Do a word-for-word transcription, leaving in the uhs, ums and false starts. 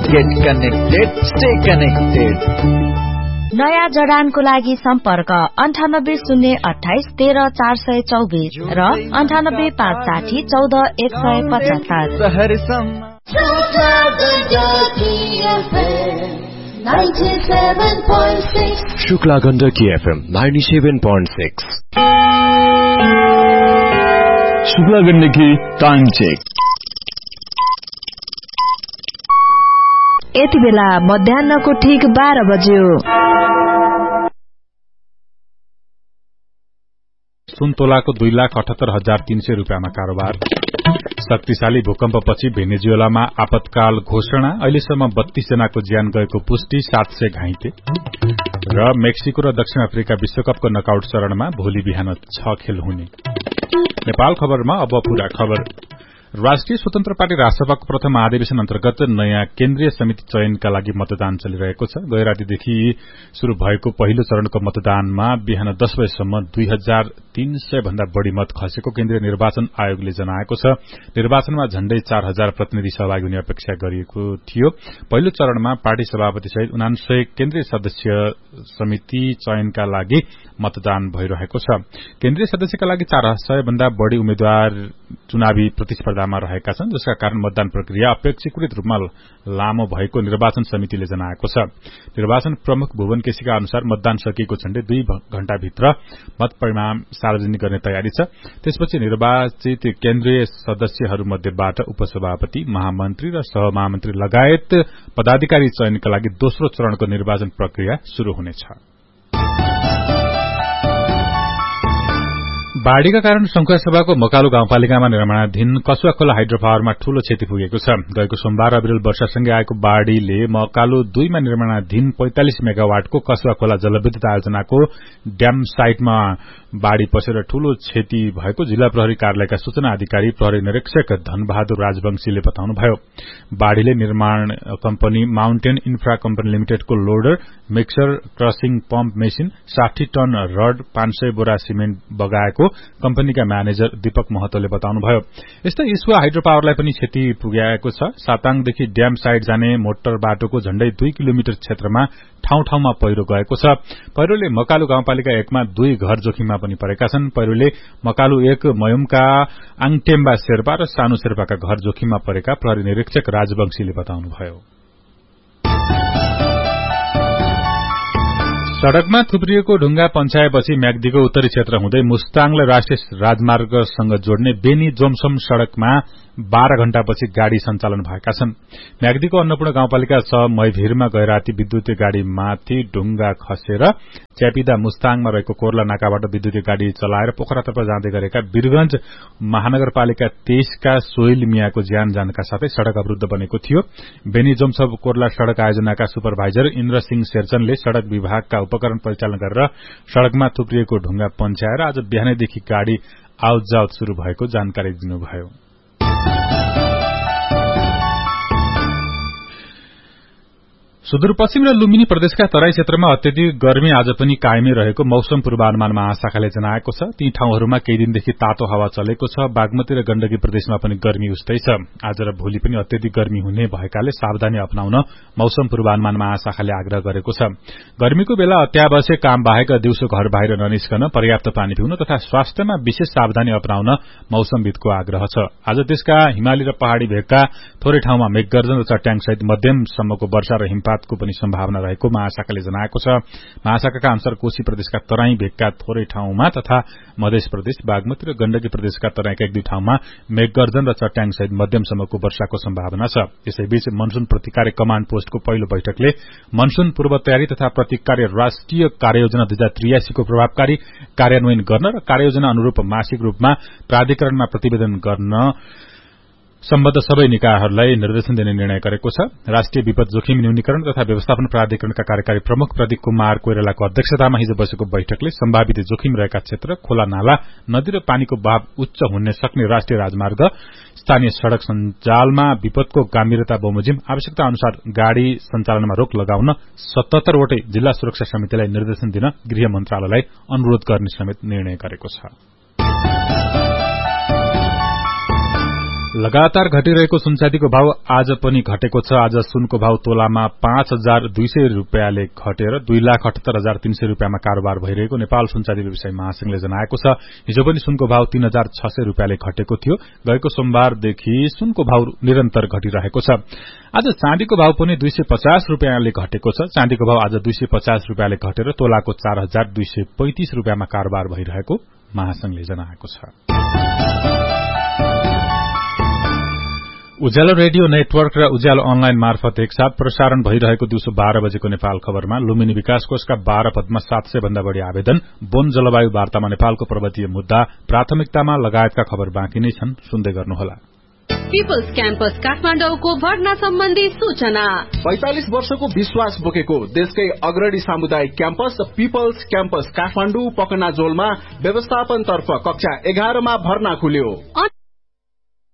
Get connected, stay connected. नयाँ जडानको लागि सम्पर्क अन्ठानब्बे शून्य अठाइस तेह्र चार सय चौबिस र अन्ठानब्बे पाँच साठी चौध एक सय पचहत्तर। Shukla Gandaki FM ninety seven point six. Shukla Gandaki time check. यति बेला मध्याहको ठिक बाह्र बज्यो। सुन्तोलाको दुई लाख अठहत्तर हजार तीन सय रुपियाँमा कारोबार। शक्तिशाली भूकम्पपछि भेनेजुएलामा आपतकाल घोषणा, अहिलेसम्म बत्तीस जनाको ज्यान गएको पुष्टि, सात सय घाइते। र मेक्सिको र दक्षिण अफ्रिका विश्वकपको नकआउट चरणमा भोलि बिहान छ खेल हुने। नेपाल खबरमा अब पूरा खबर। राष्ट्रिय स्वतन्त्र पार्टी राष्ट्रसभाको प्रथम महाधिवेशन अन्तर्गत नयाँ केन्द्रीय समिति चयनका लागि मतदान चलिरहेको छ। गैरातीदेखि शुरू भएको पहिलो चरणको मतदानमा बिहान दस बजेसम्म दुई हजार तीन सय भन्दा बढ़ी मत खसेको केन्द्रीय निर्वाचन आयोगले जनाएको छ। निर्वाचनमा झण्डै चार हजार प्रतिनिधि सहभागी हुने अपेक्षा गरिएको थियो। पहिलो चरणमा पार्टी सभापति सहित उनान्सय केन्द्रीय सदस्य समिति चयनका लागि मतदान भइरहेको छ। केन्द्रीय सदस्यका लागि चार सय भन्दा बढ़ी उम्मेद्वार चुनावी प्रतिस्पर्धामा रहेका छन्, जसका कारण मतदान प्रक्रिया अपेक्षाकृत रूपमा लामो भएको निर्वाचन समितिले जनाएको छ। निर्वाचन प्रमुख भुवन केसीका अनुसार मतदान सकिएको झण्डै दुई घण्टाभित्र मत परिणाम सार्वजनिक गर्ने तयारी छ। त्यसपछि निर्वाचित केन्द्रीय सदस्यहरूमध्येबाट उपसभापति, महामन्त्री र सहमहामन्त्री लगायत पदाधिकारी चयनका लागि दोस्रो चरणको निर्वाचन प्रक्रिया शुरू हुनेछ। बाढ़ीका कारण संखुवासभाको मकालु गाउँपालिकामा निर्माणाधीन कसुवा खोला हाइड्रो पावरमा ठूलो क्षति पुगेको छ। गएको सोमबार अविरल वर्षासँगै आएको बाढ़ीले मकालु दुईमा निर्माणाधीन पैंतालिस मेगावाटको कसुवा खोला जलविद्युत आयोजनाको ड्याम साइटमा बाढ़ी पसेर ठूलो क्षति भएको जिल्ला प्रहरी कार्यालयका सूचना अधिकारी प्रहरी निरीक्षक धनबहादुर राजवंशीले बताउनुभयो। बाढ़ीले निर्माण company mountain infra company लिमिटेडको loader, mixer, crossing pump machine, साठी टन रड, पाँच सय बोरा सिमेन्ट बगाएको कम्पनीका म्यानेजर दीपक महतोले बताउनुभयो। यस्तै इस्वा हाइड्रो पावरलाई पनि क्षति पुग्याएको छ। साताङदेखि ड्याम साइड जाने मोटर बाटोको झण्डै दुई किलोमिटर क्षेत्रमा ठाउँ ठाउँमा पहिरो गएको छ। पहिरोले मकालु गाउँपालिका एकमा दुई घर जोखिममा पनि परेका छन्। पहिरोले मकालु एक मयुमका आङटेम्बा शेर्पा र सानु शेर्पाका घर जोखिममा परेका प्रहरी निरीक्षक राजवंशीले बताउनुभयो। सड़कमा थुप्रिएको ढुंगा पन्छाएपछि म्याग्दीको उत्तरी क्षेत्र हुँदै मुस्ताङलाई राष्ट्रिय राजमार्गसँग जोड्ने बेनी जोमसम सड़कमा बाह्र घण्टापछि गाड़ी सञ्चालन भएका छन्। म्याग्दीको अन्नपूर्ण गाउँपालिका छ मैभिरमा गैराती विद्युतीय गाड़ीमाथि ढुंगा खसेर च्यापिदा मुस्ताङमा रहेको कोर्ला नाकाबाट विद्युतीय गाड़ी चलाएर पोखरातर्फ जाँदै गरेका वीरगंज महानगरपालिका तेइसका सोइल मियाको ज्यान जानका साथै सड़क अवरूद्ध बनेको थियो। बेनी जोमसम कोर्ला सड़क आयोजनाका सुपरभाइजर इन्द्र सिंह शेरचनले सड़क विभागका उपकरण परिचालन गरेर सड़कमा थुप्रिएको ढुंगा पन्छाएर आज बिहानैदेखि गाड़ी आवत जावत शुरू भएको जानकारी दिनुभयो। सुदूरपश्चिम र लुम्बिनी प्रदेशका तराई क्षेत्रमा अत्यधिक गर्मी आज पनि कायमै रहेको मौसम पूर्वानुमान महाशाखाले जनाएको छ। ती ठाउँहरूमा केही दिनदेखि तातो हावा चलेको छ। बागमती र गण्डकी प्रदेशमा पनि गर्मी उस्तै छ। आज र भोलि पनि अत्यधिक गर्मी हुने भएकाले सावधानी अपनाउन मौसम पूर्वानुमान महाशाखाले आग्रह गरेको छ। गर्मीको बेला अत्यावश्यक काम बाहेक दिउँसो घर बाहिर ननिस्कन, पर्याप्त पानी पिउन तथा स्वास्थ्यमा विशेष सावधानी अपनाउन मौसमविदको आग्रह छ। आज देशका हिमाली र पहाड़ी भेगका थोरै ठाउँमा मेघगर्जन र चट्याङसहित मध्यमसम्मको वर्षा र हिमपात को पनि सम्भावना रहेको महाशाखाले जनाएको छ। महाशाखाका अनुसार कोशी प्रदेशका तराई भेगका थोरै ठाउँमा तथा मध्य प्रदेश, बागमती र गण्डकी प्रदेशका तराईका एक दुई ठाउँमा मेघगर्जन र चट्याङ सहित मध्यमसम्मको वर्षाको सम्भावना छ। यसैबीच मनसून प्रतिकार कमाण्ड पोस्टको पहिलो बैठकले मनसून पूर्व तयारी तथा प्रतिकार राष्ट्रिय कार्ययोजना दुई हजार त्रियासी को प्रभावकारी कार्यान्वयन गर्न र कार्ययोजना अनुरूप मासिक रूपमा प्राधिकरणमा प्रतिवेदन गर्न सम्बद्ध सबै निकायहरूलाई निर्देशन दिने निर्णय गरेको छ। राष्ट्रिय विपद जोखिम न्यूनीकरण तथा व्यवस्थापन प्राधिकरणका कार्यकारी प्रमुख प्रदीप कुमार कोइरालाको अध्यक्षतामा हिजो बसेको बैठकले सम्भावित जोखिम रहेका क्षेत्र, खोला नाला, नदी र पानीको बहाव उच्च हुन सक्ने राष्ट्रिय राजमार्ग, स्थानीय सड़क सञ्जालमा विपदको गम्भीरता बमोजिम आवश्यकता अनुसार गाड़ी सञ्चालनमा रोक लगाउन सतहत्तरवटै जिल्ला सुरक्षा समितिलाई निर्देशन दिन गृह मन्त्रालयलाई अनुरोध गर्ने समेत निर्णय गरेको छ। लगातार घटिरहेको सुनचाँदीको भाव आज पनि घटेको छ। आज सुनको भाव तोलामा पाँच हजार दुई सय रूपियाँले घटेर दुई लाख अठहत्तर हजार तीन सय रूपियाँमा कारोबार भइरहेको नेपाल सुनचाँदी व्यवसायी महासंघले जनाएको छ। हिजो पनि सुनको भाव तीन हजार छ सय रूपियाँले घटेको थियो। गएको सोमबारदेखि सुनको भाव निरन्तर घटिरहेको छ। आज चाँदीको भाव पनि दुई सय पचास रूपियाँले घटेको छ। चाँदीको भाव आज दुई सय पचास रूपियाँले घटेर तोलाको चार हजार दुई सय पैंतिस रूपियाँमा कारोबार भइरहेको महासंघले जनाएको छ। उज्यालो रेडियो नेटवर्क र उज्यालो अनलाइन मार्फत एकसाथ प्रसारण भइरहेको दिउँसो बाह्र बजेको नेपाल खबरमा लुम्बिनी विकास कोषका बाह्र पदमा सात सय भन्दा बढ़ी आवेदन, वन जलवायु वार्तामा नेपालको पर्वतीय मुद्दा, प्राथमिकतामा लगायतका खबर बाँकी नै छन्। सुन्दै गर्नुहोला। पीपल्स क्याम्पस काठमाडौँको भर्ना सम्बन्धी सूचना। पैंतालिस वर्षको विश्वास बोकेको देशकै अग्रणी सामुदायिक क्याम्पस पीपल्स क्याम्पस काठमाडौँ पकनाजोलमा व्यवस्थापन तर्फ कक्षा एघारमा भर्ना खुल्यो।